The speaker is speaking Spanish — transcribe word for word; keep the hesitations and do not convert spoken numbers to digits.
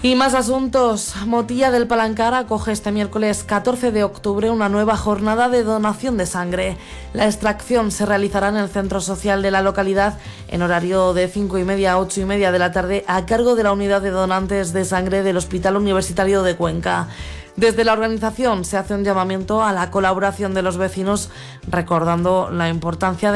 Y más asuntos. Motilla del Palancar acoge este miércoles catorce de octubre una nueva jornada de donación de sangre. La extracción se realizará en el centro social de la localidad en horario de cinco y media a ocho y media de la tarde a cargo de la unidad de donantes de sangre del Hospital Universitario de Cuenca. Desde la organización se hace un llamamiento a la colaboración de los vecinos, recordando la importancia de